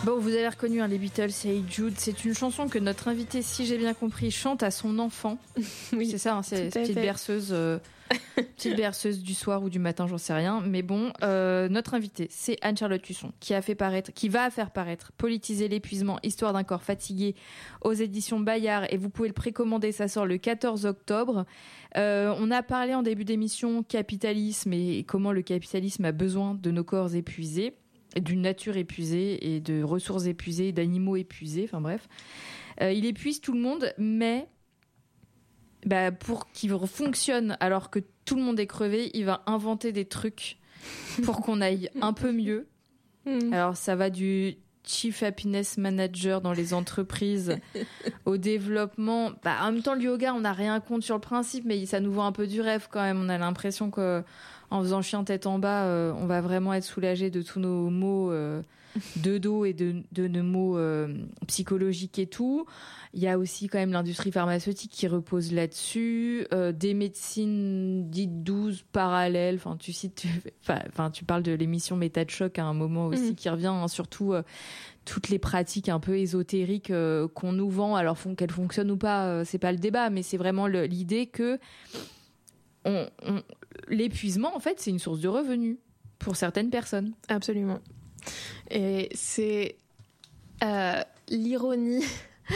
Bon, vous avez reconnu les Beatles, Hey Jude. C'est une chanson que notre invitée, si j'ai bien compris, chante à son enfant. Oui, c'est ça, c'est petite berceuse, petite berceuse du soir ou du matin, j'en sais rien. Mais bon, notre invitée, c'est Anne-Charlotte Husson, qui va faire paraître Politiser l'épuisement, histoire d'un corps fatigué aux éditions Bayard. Et vous pouvez le précommander, ça sort le 14 octobre. On a parlé en début d'émission capitalisme et comment le capitalisme a besoin de nos corps épuisés, d'une nature épuisée et de ressources épuisées, d'animaux épuisés, enfin bref. Il épuise tout le monde, mais pour qu'il fonctionne alors que tout le monde est crevé, il va inventer des trucs pour qu'on aille un peu mieux. Alors ça va du Chief Happiness Manager dans les entreprises au développement. En même temps, le yoga, on n'a rien contre sur le principe, mais ça nous vend un peu du rêve quand même. On a l'impression que en faisant chien tête en bas, on va vraiment être soulagé de tous nos maux de dos et de nos maux psychologiques et tout. Il y a aussi quand même l'industrie pharmaceutique qui repose là-dessus, des médecines dites douces, parallèles. Tu parles de l'émission Méta de choc à un moment aussi qui revient, surtout toutes les pratiques un peu ésotériques qu'on nous vend, alors qu'elles fonctionnent ou pas, c'est pas le débat, mais c'est vraiment l'idée que l'épuisement, en fait, c'est une source de revenus pour certaines personnes. Absolument. Et c'est l'ironie,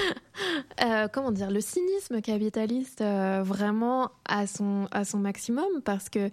le cynisme capitaliste vraiment à son maximum, parce que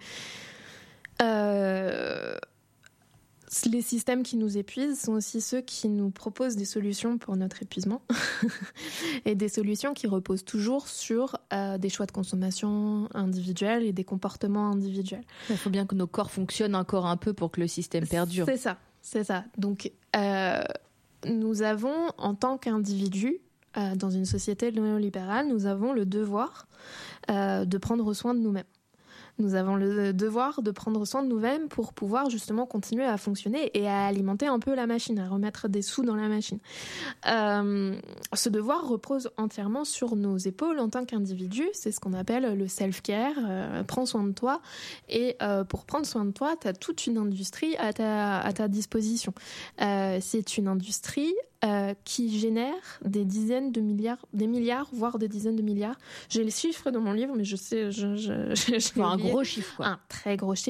les systèmes qui nous épuisent sont aussi ceux qui nous proposent des solutions pour notre épuisement et des solutions qui reposent toujours sur des choix de consommation individuels et des comportements individuels. Il faut bien que nos corps fonctionnent encore un peu pour que le système perdure. C'est ça. Donc, nous avons, en tant qu'individus, dans une société néolibérale, nous avons le devoir de prendre soin de nous-mêmes. Nous avons le devoir de prendre soin de nous-mêmes pour pouvoir justement continuer à fonctionner et à alimenter un peu la machine, à remettre des sous dans la machine. Ce devoir repose entièrement sur nos épaules en tant qu'individu. C'est ce qu'on appelle le self-care. Prends soin de toi. Et pour prendre soin de toi, tu as toute une industrie à ta disposition. C'est une industrie qui génère des milliards, voire des dizaines de milliards. J'ai les chiffres dans mon livre, mais je sais... un gros chiffre, quoi. Un très gros chiffre.